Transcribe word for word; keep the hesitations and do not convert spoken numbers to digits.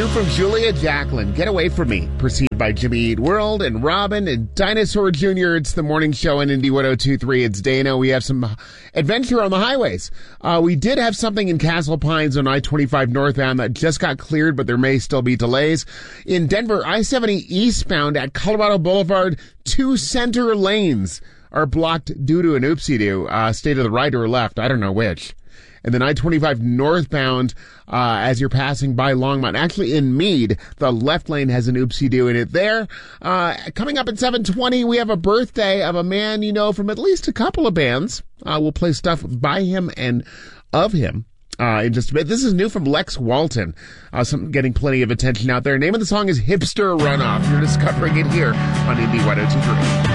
new from Julia Jacqueline, Get Away From Me, preceded by Jimmy Eat World and Robin and Dinosaur Junior It's the morning show in Indy one oh two point three. It's Dana. We have some adventure on the highways. Uh, we did have something in Castle Pines on I twenty-five northbound that just got cleared, but there may still be delays. In Denver, I seventy eastbound at Colorado Boulevard, two center lanes are blocked due to an oopsie-doo. Uh, stay to the right or left. I don't know which. And then I twenty-five northbound, uh, as you're passing by Longmont. Actually, in Meade, the left lane has an oopsie-doo in it there. Uh, coming up at seven twenty, we have a birthday of a man you know from at least a couple of bands. Uh, we'll play stuff by him and of him. Uh, in just a bit. This is new from Lex Walton. Uh, some getting plenty of attention out there. Name of the song is Hipster Runoff. You're discovering it here on Indy one oh two point three.